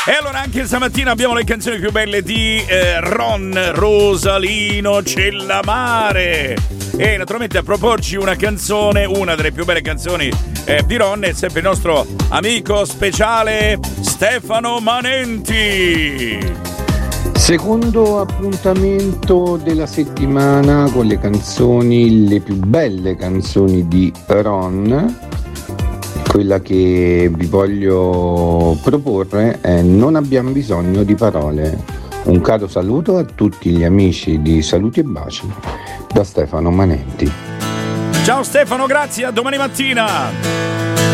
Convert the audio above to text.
E allora anche stamattina abbiamo le canzoni più belle di Ron, Rosalino, Cellamare. E naturalmente a proporci una canzone, una delle più belle canzoni di Ron è sempre il nostro amico speciale Stefano Manenti. Secondo appuntamento della settimana con le canzoni, le più belle canzoni di Ron. Quella che vi voglio proporre è Non abbiamo bisogno di parole. Un caro saluto a tutti gli amici di Saluti e Baci da Stefano Manenti. Ciao Stefano, grazie, a domani mattina.